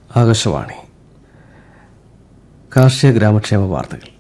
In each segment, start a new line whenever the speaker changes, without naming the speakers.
ആകാശവാണി കാർഷിക ഗ്രാമക്ഷേമ വാർത്തകൾ.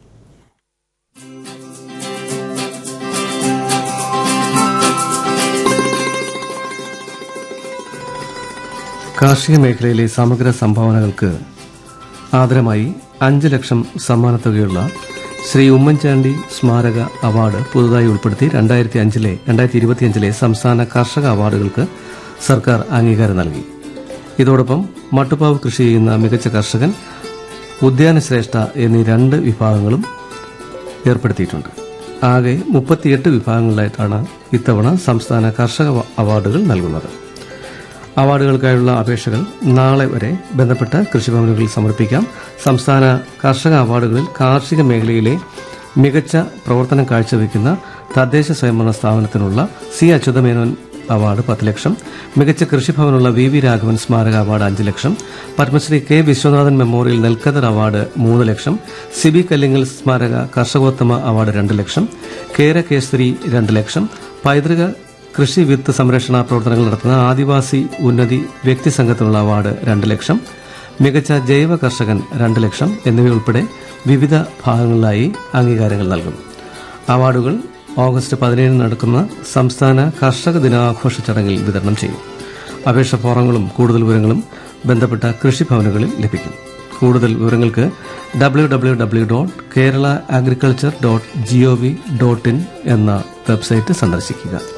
കാർഷിക മേഖലയിലെ സമഗ്ര സംഭാവനകൾക്ക് ആദരമായി 5 ലക്ഷം സമ്മാനത്തുകയുള്ള ശ്രീ ഉമ്മൻചാണ്ടി സ്മാരക അവാർഡ് പുതുതായി ഉൾപ്പെടുത്തി 2025 സംസ്ഥാന കർഷക അവാർഡുകൾക്ക് സർക്കാർ അംഗീകാരം നൽകി. ഇതോടൊപ്പം മട്ടുപ്പാവ് കൃഷി ചെയ്യുന്ന മികച്ച കർഷകൻ, ഉദ്യാനശ്രേഷ്ഠ എന്നീ 2 വിഭാഗങ്ങളും ഏർപ്പെടുത്തിയിട്ടുണ്ട്. ആകെ 38 വിഭാഗങ്ങളിലായിട്ടാണ് ഇത്തവണ സംസ്ഥാന കർഷക അവാർഡുകൾ നൽകുന്നത്. അവാർഡുകൾക്കായുള്ള അപേക്ഷകൾ നാളെ വരെ ബന്ധപ്പെട്ട കൃഷിഭവനുകളിൽ സമർപ്പിക്കാം. സംസ്ഥാന കർഷക അവാർഡുകളിൽ കാർഷിക മേഖലയിലെ മികച്ച പ്രവർത്തനം കാഴ്ചവെക്കുന്ന തദ്ദേശ സ്വയംഭരണ സ്ഥാപനത്തിനുള്ള സി അച്യുതമേനോൻ അവാർഡ് 10 ലക്ഷം, മികച്ച കൃഷിഭവനുള്ള വി രാഘവൻ സ്മാരക അവാർഡ് 5 ലക്ഷം, പത്മശ്രീ കെ വിശ്വനാഥൻ മെമ്മോറിയൽ നെൽക്കതിർ അവാർഡ് 3 ലക്ഷം, സിബി കല്ലിങ്ങൽ സ്മാരക കർഷകോത്തമ അവാർഡ് 2 ലക്ഷം, കേരകേസരി 2 ലക്ഷം, പൈതൃക കൃഷി വിത്ത് സംരക്ഷണ പ്രവർത്തനങ്ങൾ നടത്തുന്ന ആദിവാസി ഉന്നതി വ്യക്തി സംഘത്തിനുള്ള അവാർഡ് 2 ലക്ഷം, മികച്ച ജൈവ കർഷകൻ 2 ലക്ഷം എന്നിവയുൾപ്പെടെ വിവിധ ഭാഗങ്ങളിലായി അംഗീകാരങ്ങൾ നൽകും. അവാർഡുകൾ ഓഗസ്റ്റ് 17 നടക്കുന്ന സംസ്ഥാന കർഷക ദിനാഘോഷ ചടങ്ങിൽ വിതരണം ചെയ്യും. അപേക്ഷ ഫോറങ്ങളും കൂടുതൽ വിവരങ്ങളും ബന്ധപ്പെട്ട കൃഷിഭവനുകളിൽ ലഭിക്കും. കൂടുതൽ വിവരങ്ങൾക്ക് www.keralaagriculture.gov.in എന്ന വെബ്സൈറ്റ് സന്ദർശിക്കുക.